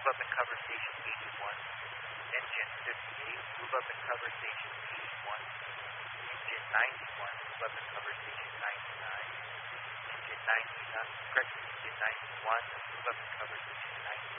move up and cover station 81. Engine 58, move up and cover station 81. Engine 91, move up and cover station 99. Engine 91, move up and cover station 90.